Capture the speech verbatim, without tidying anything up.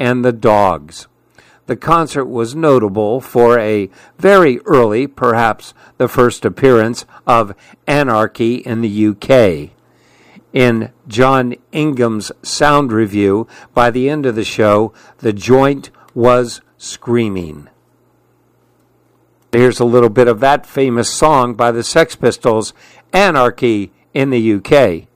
and the Dogs. The concert was notable for a very early, perhaps the first appearance of Anarchy in the U K. In John Ingham's sound review, by the end of the show, the joint was screaming. Here's a little bit of that famous song by the Sex Pistols, Anarchy in the U K.